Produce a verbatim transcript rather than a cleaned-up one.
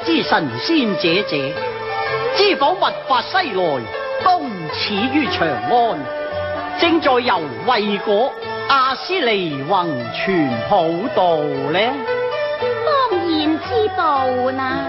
之神仙姐姐，知否密法西來，東始於長安，正在由衛果阿斯利宏傳普渡呢？ 當然知道啦。